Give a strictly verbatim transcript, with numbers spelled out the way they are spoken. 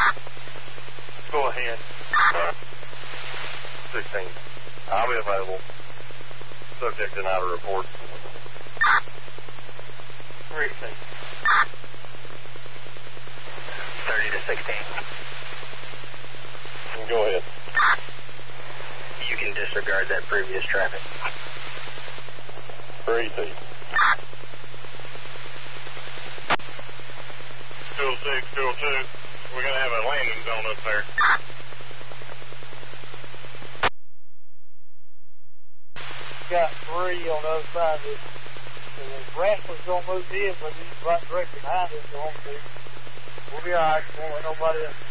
Go ahead. sixteen. I'll be available. Subject denied a report. Receive. thirty to sixteen. Go ahead. You can disregard that previous traffic. Receive. two oh six, two oh two. We're going to have a landing zone up there. Got three on the other side of this. So the Rattler's going to move in, but he's right directly behind us. So we'll be all right. Won't let nobody else